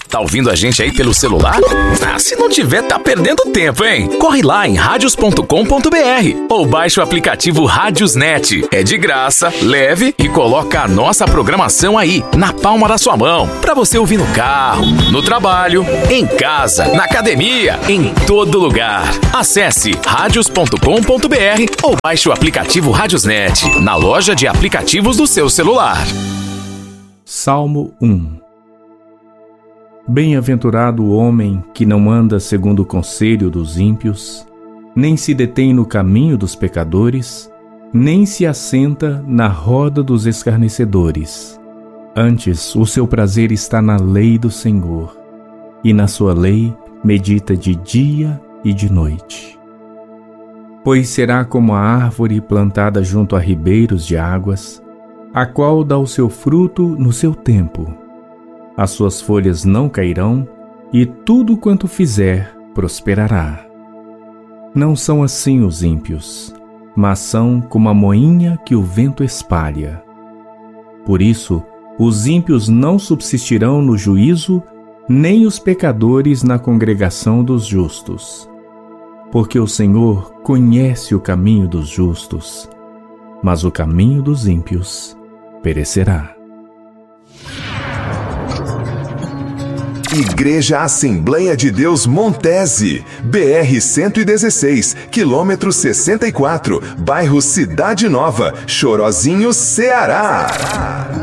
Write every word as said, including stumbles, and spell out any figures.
Tá ouvindo a gente aí pelo celular? Ah, se não tiver, tá perdendo tempo, hein? Corre lá em radios ponto com ponto br ou baixe o aplicativo Radiosnet. É de graça, leve e coloca a nossa programação aí, na palma da sua mão, pra você ouvir no carro, no trabalho, em casa, na academia, em todo lugar. Acesse radios ponto com ponto br ou baixe o aplicativo Radiosnet na loja de aplicativos do seu celular. Salmo um. Bem-aventurado o homem que não anda segundo o conselho dos ímpios, nem se detém no caminho dos pecadores, nem se assenta na roda dos escarnecedores. Antes, o seu prazer está na lei do Senhor, e na sua lei medita de dia e de noite. Pois será como a árvore plantada junto a ribeiros de águas, a qual dá o seu fruto no seu tempo. As suas folhas não cairão, e tudo quanto fizer prosperará. Não são assim os ímpios, mas são como a moinha que o vento espalha. Por isso, os ímpios não subsistirão no juízo, nem os pecadores na congregação dos justos. Porque o Senhor conhece o caminho dos justos, mas o caminho dos ímpios perecerá. Igreja Assembleia de Deus Montese, B R cento e dezesseis, quilômetro sessenta e quatro, bairro Cidade Nova, Chorozinho, Ceará.